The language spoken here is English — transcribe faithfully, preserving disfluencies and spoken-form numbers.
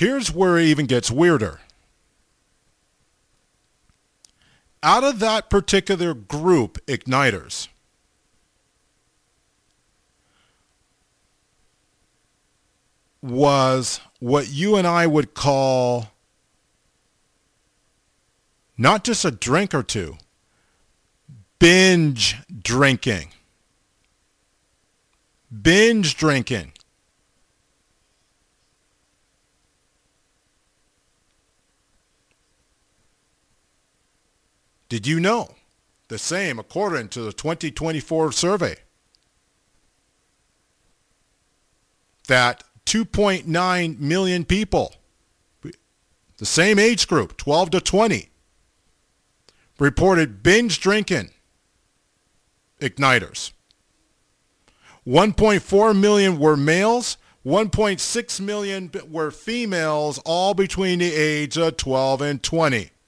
Here's where it even gets weirder. Out of that particular group, igniters, was what you and I would call not just a drink or two, binge drinking. Binge drinking. Did you know? The same according to the twenty twenty-four survey. That two point nine million people, the same age group, twelve to twenty, reported binge drinking igniters. one point four million were males, one point six million were females, all between the age of twelve and twenty.